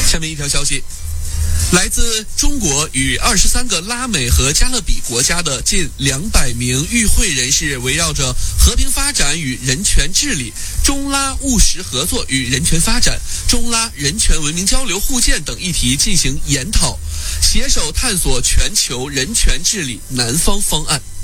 下面一条消息，来自中国与23个拉美和加勒比国家的近200名与会人士，围绕着和平发展与人权治理、中拉务实合作与人权发展、中拉人权文明交流互鉴等议题进行研讨，携手探索全球人权治理南方方案。